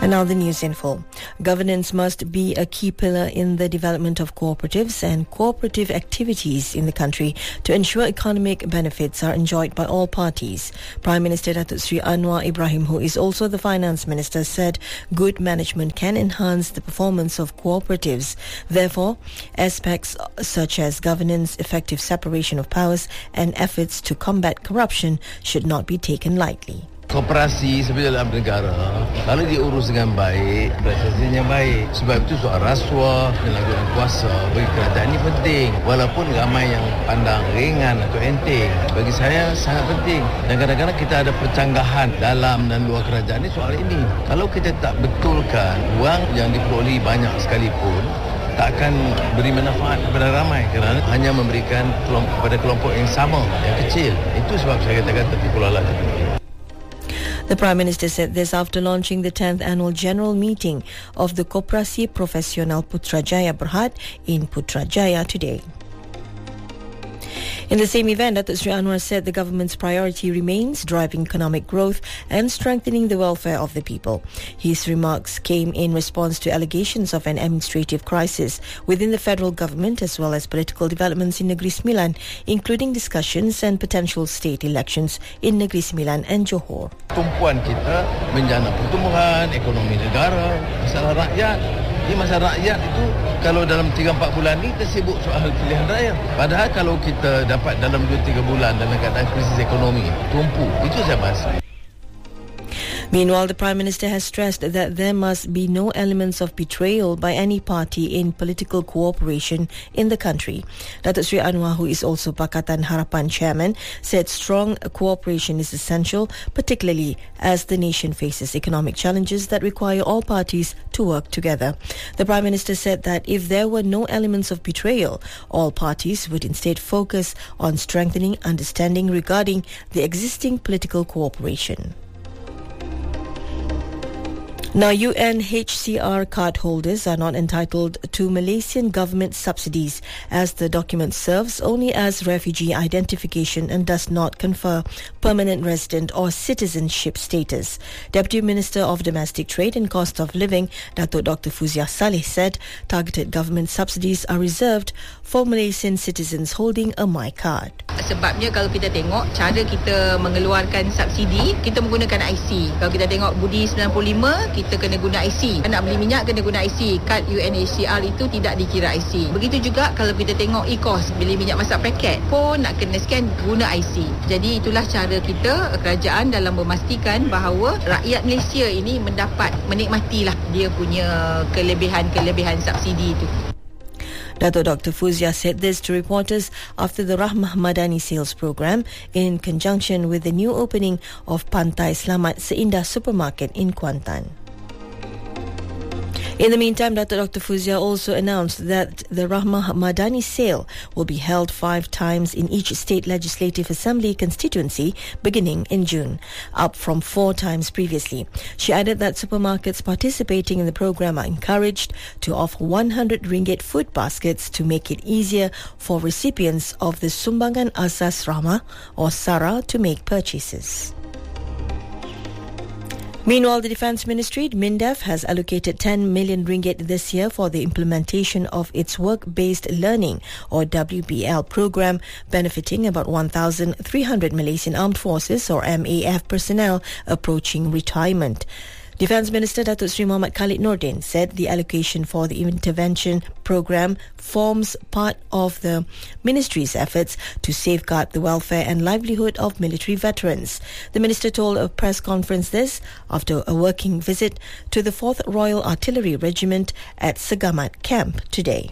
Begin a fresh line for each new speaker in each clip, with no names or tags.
And now the news in full. Governance must be a key pillar in the development of cooperatives and cooperative activities in the country to ensure economic benefits are enjoyed by all parties. Prime Minister Datuk Sri Anwar Ibrahim, who is also the Finance Minister, said good management can enhance the performance of cooperatives. Therefore, aspects such as governance, effective separation of powers and efforts to combat corruption should not be taken lightly.
Koperasi seperti dalam negara, kalau diurus dengan baik, prestasinya baik. Sebab itu soal rasuah, penyalahgunaan kuasa bagi kerajaan ini penting. Walaupun ramai yang pandang ringan atau enteng, bagi saya sangat penting. Dan kadang-kadang kita ada percanggahan dalam dan luar kerajaan ini soal ini. Kalau kita tak betulkan, wang yang diperolehi banyak sekalipun tak akan beri manfaat kepada ramai kerana hanya memberikan kepada kelompok yang sama, yang kecil. Itu sebab saya katakan tertipu lala.
The Prime Minister said this after launching the 10th Annual General Meeting of the Koperasi Profesional Putrajaya Berhad in Putrajaya today. In the same event, Datuk Sri Anwar said the government's priority remains driving economic growth and strengthening the welfare of the people. His remarks came in response to allegations of an administrative crisis within the federal government as well as political developments in Negeri Sembilan, including discussions and potential state elections in Negeri Sembilan and Johor.
Tumpuan kita menjana pertumbuhan ekonomi negara, masalah rakyat. Ini masalah rakyat itu kalau dalam 3-4 bulan ni kita sibuk soal pilihan raya. Padahal kalau kita dapat dalam 2-3 bulan dalam keadaan krisis ekonomi, tumpu. Itu saya bahas.
Meanwhile, the Prime Minister has stressed that there must be no elements of betrayal by any party in political cooperation in the country. Datuk Sri Anwar, who is also Pakatan Harapan Chairman, said strong cooperation is essential, particularly as the nation faces economic challenges that require all parties to work together. The Prime Minister said that if there were no elements of betrayal, all parties would instead focus on strengthening understanding regarding the existing political cooperation. Now, UNHCR card holders are not entitled to Malaysian government subsidies as the document serves only as refugee identification and does not confer permanent resident or citizenship status. Deputy Minister of Domestic Trade and Cost of Living, Datuk Dr. Fuzia Saleh, said targeted government subsidies are reserved for Malaysian citizens holding a My Card.
Sebabnya kalau kita tengok cara kita mengeluarkan subsidi, kita menggunakan IC. Kalau kita tengok Budi 95, kita kena guna IC. Nak beli minyak kena guna IC. Kad UNHCR itu tidak dikira IC. Begitu juga kalau kita tengok e-kos, beli minyak masak paket pun nak kena scan guna IC. Jadi itulah cara kita, kerajaan, dalam memastikan bahawa rakyat Malaysia ini mendapat, menikmatilah dia punya kelebihan-kelebihan subsidi itu.
Dato Dr. Fuzia said this to reporters after the Rahmah Madani sales program in conjunction with the new opening of Pantai Selamat Seindah Supermarket in Kuantan. In the meantime, Dr. Fuzia also announced that the Rahmah Madani sale will be held 5 times in each state legislative assembly constituency beginning in June, up from 4 times previously. She added that supermarkets participating in the program are encouraged to offer 100 ringgit food baskets to make it easier for recipients of the Sumbangan Asas Rahmah or SARA to make purchases. Meanwhile, the Defence Ministry, MINDEF, has allocated 10 million ringgit this year for the implementation of its Work-Based Learning or WBL program, benefiting about 1,300 Malaysian Armed Forces or MAF personnel approaching retirement. Defence Minister Datuk Sri Muhammad Khalid Nordin said the allocation for the intervention program forms part of the ministry's efforts to safeguard the welfare and livelihood of military veterans. The minister told a press conference this after a working visit to the 4th Royal Artillery Regiment at Segamat Camp today.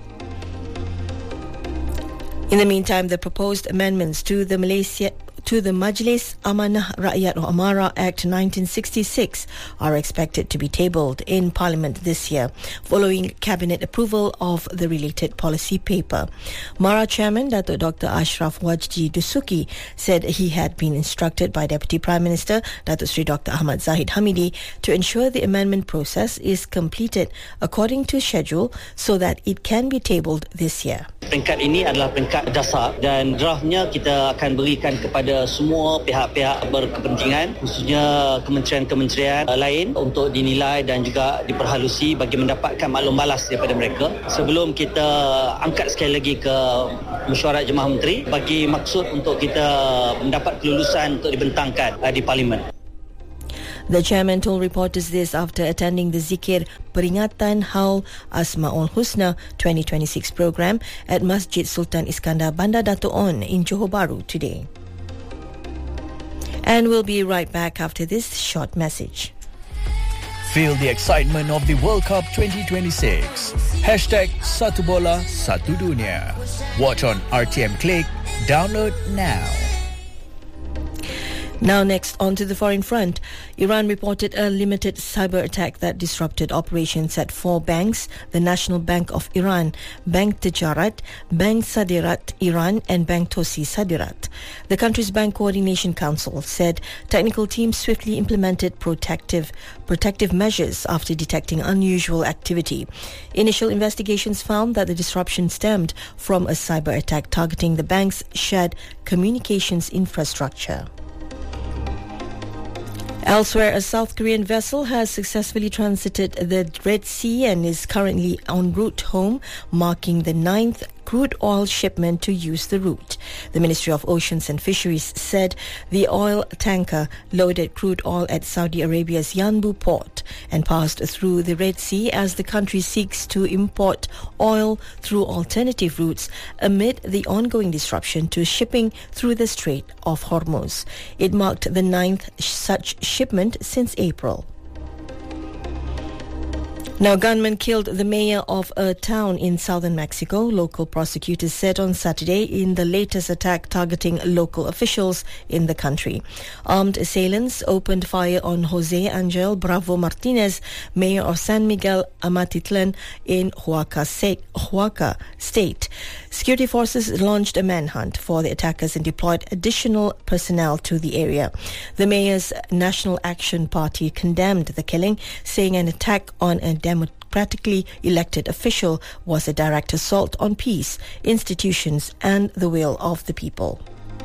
In the meantime, the proposed amendments to the Majlis Amanah Rakyat or Amara Act 1966 are expected to be tabled in Parliament this year, following Cabinet approval of the related policy paper. MARA Chairman Datuk Dr. Ashraf Wajdi Dusuki said he had been instructed by Deputy Prime Minister Datuk Sri Dr. Ahmad Zahid Hamidi to ensure the amendment process is completed according to schedule so that it can be tabled this year.
Peringkat ini adalah peringkat dasar dan draftnya kita akan berikan kepada kepada semua pihak-pihak berkepentingan, khususnya kementerian-kementerian lain untuk dinilai dan juga diperhalusi bagi mendapatkan maklum balas daripada mereka sebelum kita angkat sekali lagi ke mesyuarat Jemaah Menteri bagi maksud untuk kita mendapat kelulusan untuk dibentangkan di Parlimen.
The chairman told reporters this after attending the Zikir Peringatan Haul Asma'ul Husna 2026 program at Masjid Sultan Iskandar Bandar Dato' On in Johor Bahru today. And we'll be right back after this short message.
Feel the excitement of the World Cup 2026. #Satu Bola Satu Dunia. Watch on RTM Click. Download now.
Now next, on to the foreign front. Iran reported a limited cyber attack that disrupted operations at 4 banks: the National Bank of Iran, Bank Tijarat, Bank Sadirat Iran and Bank Tosi Sadirat. The country's Bank Coordination Council said technical teams swiftly implemented protective measures after detecting unusual activity. Initial investigations found that the disruption stemmed from a cyber attack targeting the bank's shared communications infrastructure. Elsewhere, a South Korean vessel has successfully transited the Red Sea and is currently en route home, marking the 9th crude oil shipment to use the route. The Ministry of Oceans and Fisheries said the oil tanker loaded crude oil at Saudi Arabia's Yanbu port and passed through the Red Sea as the country seeks to import oil through alternative routes amid the ongoing disruption to shipping through the Strait of Hormuz. It marked the 9th such shipment since April. Now, gunmen killed the mayor of a town in southern Mexico, local prosecutors said on Saturday, in the latest attack targeting local officials in the country. Armed assailants opened fire on Jose Angel Bravo Martinez, mayor of San Miguel Amatitlan in Oaxaca State. Security forces launched a manhunt for the attackers and deployed additional personnel to the area. The mayor's National Action Party condemned the killing, saying an attack on a democratically elected official was a direct assault on peace, institutions and the will of the people.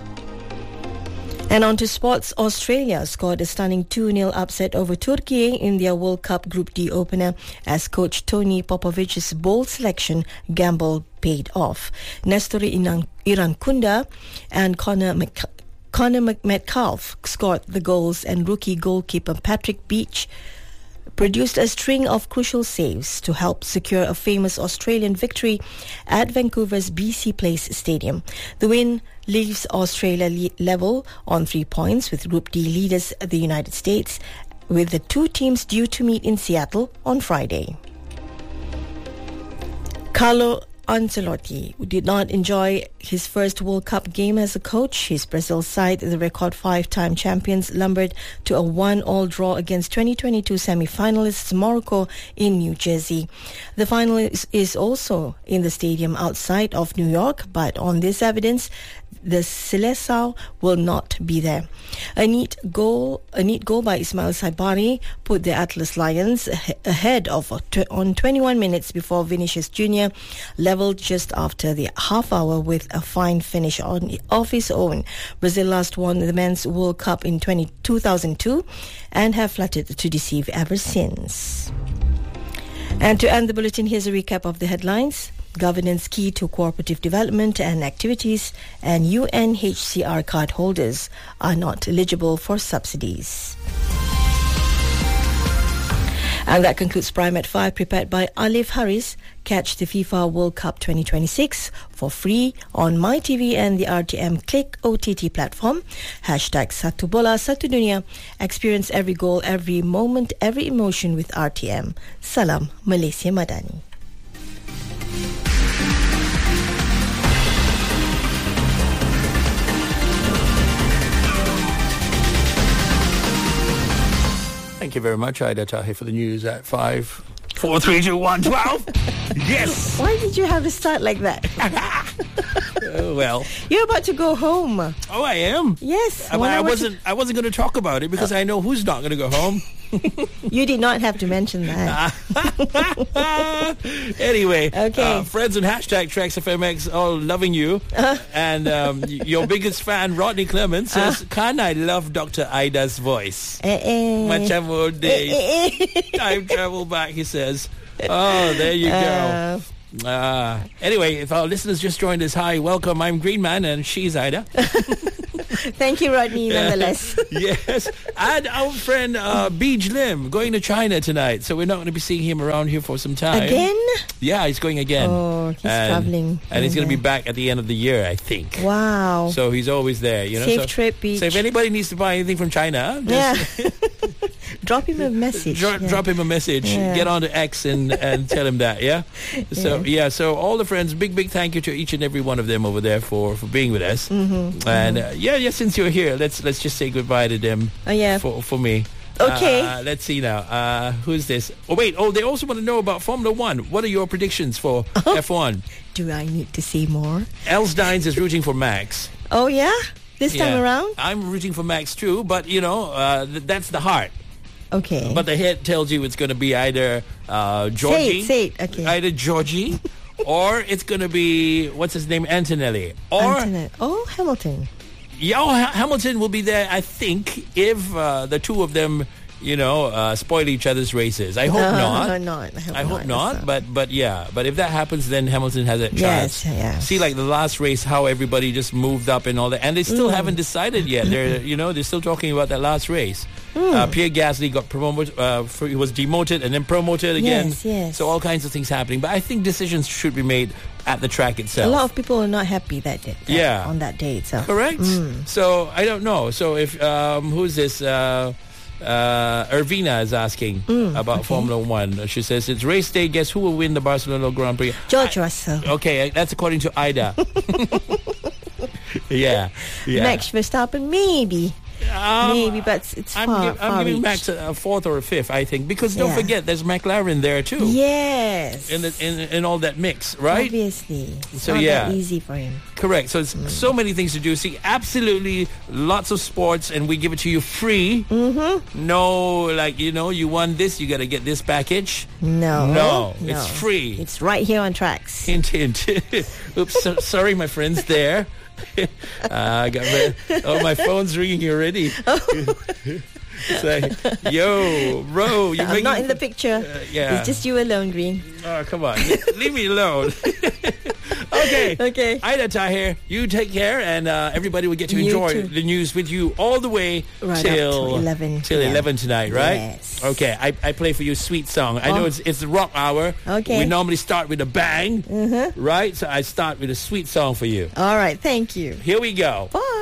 And on to sports. Australia scored a stunning 2-0 upset over Turkey in their World Cup Group D opener as coach Tony Popovic's bold selection gamble paid off. Nestori Irankunda and Connor Metcalf scored the goals, and rookie goalkeeper Patrick Beach produced a string of crucial saves to help secure a famous Australian victory at Vancouver's BC Place Stadium. The win leaves Australia level on 3 points with Group D leaders the United States, with the two teams due to meet in Seattle on Friday. Carlo Ancelotti did not enjoy his first World Cup game as a coach. His Brazil side, the record 5-time champions, lumbered to a 1-1 draw against 2022 semi-finalists Morocco in New Jersey. The final is also in the stadium outside of New York, but on this evidence, the Seleção will not be there. A neat goal by Ismail Saibari put the Atlas Lions ahead on 21 minutes before Vinicius Jr. leveled just after the half hour with a fine finish of his own. Brazil last won the Men's World Cup in 2002 and have flattered to deceive ever since. And to end the bulletin, here's a recap of the headlines. Governance key to cooperative development and activities, and UNHCR card holders are not eligible for subsidies. And that concludes Prime at 5, prepared by Alif Haris. Catch the FIFA World Cup 2026 for free on MyTV and the RTM Click OTT platform. #Satu Bola Satu Dunia. Experience every goal, every moment, every emotion with RTM. Salam Malaysia Madani.
Thank you very much, Aida Tahir, for the news at 5. 4, 3, 2, 1, 12. Yes.
Why did you have to start like that?
Well,
you're about to go home.
Oh, I am.
Yes.
I wasn't going to talk about it because I know who's not going to go home.
You did not have to mention that.
Anyway,
Okay.
friends on hashtag TraxFMX all loving you. And your biggest fan, Rodney Clement, says, "Can I love Dr. Aida's voice? Macam old days. Time travel back," he says. Oh, there you go. Anyway, if our listeners just joined us, hi, welcome. I'm Green Man and she's Aida.
Thank you, Rodney, nonetheless.
Yes. And our friend Beej Lim going to China tonight. So we're not going to be seeing him around here for some time.
Again?
Yeah, he's going again.
Oh, he's traveling.
And he's going to be back at the end of the year, I think.
Wow.
So he's always there, you know.
Safe trip, Beej.
So if anybody needs to buy anything from China,
Yeah. Drop him a message.
drop him a message.
Yeah.
Get on to X and tell him that, yeah? So, so all the friends, big thank you to each and every one of them over there for being with us. And since you're here, let's just say goodbye to them.
Oh, yeah.
For me.
Okay.
Let's see now. Who's this? Oh, wait. Oh, they also want to know about Formula One. What are your predictions for F1?
Do I need to say more?
Els Dines is rooting for Max.
Oh, yeah? This time around?
I'm rooting for Max too, but, you know, that's the heart.
Okay.
But the head tells you it's going to be either Georgie.
Say it. Okay.
Either Georgie or it's going to be, what's his name, Antonelli. Or
Hamilton.
Hamilton will be there, I think, if the two of them, you know, spoil each other's races. I hope not. I hope not. But if that happens, then Hamilton has a chance.
Yes.
See, like the last race, how everybody just moved up and all that, and they still haven't decided yet. They're still talking about that last race. Pierre Gasly got promoted. He was demoted and then promoted again.
Yes.
So all kinds of things happening. But I think decisions should be made at the track itself.
A lot of people are not happy on that day itself.
Correct. So I don't know. So if who's this? Irvina is asking about Formula One. She says it's race day. Guess who will win the Barcelona Grand Prix?
George Russell.
Okay, that's according to Aida. yeah.
Max Verstappen, maybe, but it's
I'm giving
reach.
Max a fourth or a fifth, I think, because don't forget there's McLaren there too.
Yes.
In all that mix, right?
Obviously. It's
So
not
yeah,
that easy for him.
Correct. So it's so many things to do. See, absolutely lots of sports, and we give it to you free. No, like, you know, you want this, you got to get this package. No, it's free.
It's right here on Trax.
Hint, hint. Oops, sorry, my friends there. I got my phone's ringing already. It's like, yo, bro, you're
I'm not in the picture. It's just you alone, Green.
Oh, come on. Leave me alone. Okay. Aida Tahir, you take care, and everybody will get to enjoy the news with you all the way
till 11.
Till 11 tonight, right?
Yes.
Okay, I play for you a sweet song. I know it's the rock hour.
Okay.
We normally start with a bang, right? So I start with a sweet song for you.
All right, thank you.
Here we go.
Bye.